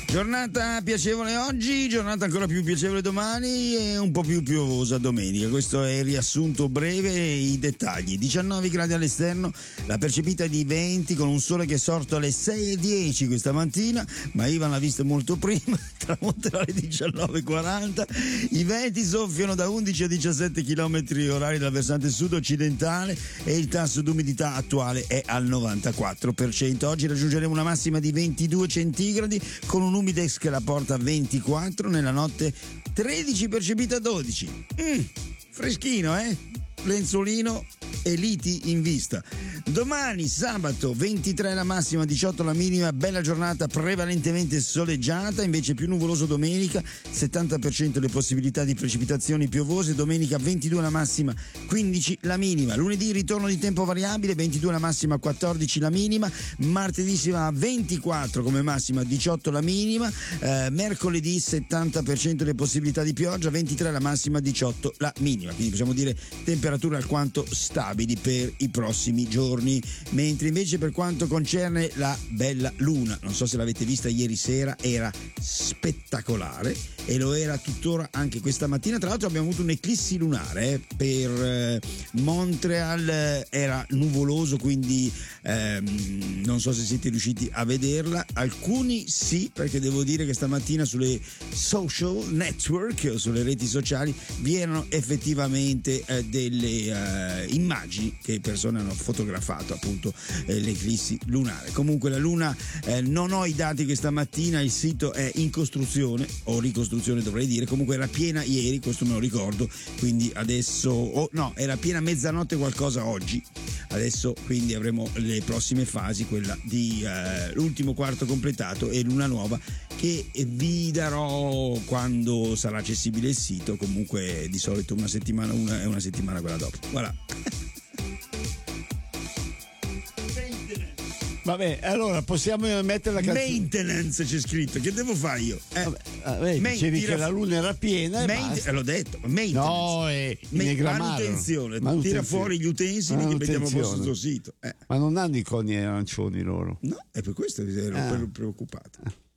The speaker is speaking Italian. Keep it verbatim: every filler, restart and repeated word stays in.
Giornata piacevole oggi, giornata ancora più piacevole domani e un po' più piovosa domenica. Questo è il riassunto breve e i dettagli. diciannove gradi all'esterno, la percepita è di venti con un sole che è sorto alle sei e dieci questa mattina, ma Ivan l'ha visto molto prima, tramonterà alle diciannove e quaranta. I venti soffiano da undici a diciassette chilometri orari dal versante sud-occidentale e il tasso d'umidità attuale è al novantaquattro per cento. Oggi raggiungeremo una massima di ventidue centigradi con un umidex che la porta a ventiquattro, nella notte tredici percepita a dodici. Mm, freschino, eh? Lenzolino e liti in vista. Domani sabato ventitré la massima, diciotto la minima, bella giornata prevalentemente soleggiata, invece più nuvoloso domenica, settanta per cento le possibilità di precipitazioni piovose, domenica ventidue la massima, quindici la minima. Lunedì ritorno di tempo variabile, ventidue la massima, quattordici la minima, martedì si va a ventiquattro come massima, diciotto la minima, eh, mercoledì settanta per cento le possibilità di pioggia, ventitré la massima, diciotto la minima, quindi possiamo dire temperature alquanto stabili per i prossimi giorni. Mentre invece per quanto concerne la bella luna, non so se l'avete vista ieri sera, era spettacolare e lo era tuttora anche questa mattina. Tra l'altro abbiamo avuto un'eclissi lunare eh, per eh, Montreal, eh, era nuvoloso, quindi ehm, non so se siete riusciti a vederla. Alcuni sì, perché devo dire che stamattina sulle social network, sulle reti sociali, vi erano effettivamente eh, delle eh, immagini che persone hanno fotografato appunto eh, l'eclissi lunare. Comunque la luna, eh, non ho i dati questa mattina, il sito è in costruzione o ricostruzione dovrei dire, comunque era piena ieri, questo me lo ricordo, quindi adesso oh, no, era piena mezzanotte qualcosa oggi, adesso quindi avremo le prossime fasi, quella di eh, l'ultimo quarto completato e luna nuova, che vi darò quando sarà accessibile il sito. Comunque di solito una settimana una è una settimana quella dopo, voilà. Vabbè, allora possiamo mettere la canzone. Maintenance c'è scritto, che devo fare io? Eh, Vabbè, vabbè, main, dicevi tira, che la luna era piena e main, basta. eh, l'ho detto, maintenance. No, è manutenzione, manutenzione. Tira fuori gli utensili che mettiamo a posto sul sito. Eh. Ma non hanno i coni arancioni loro? No, è per questo che ero ah. preoccupato.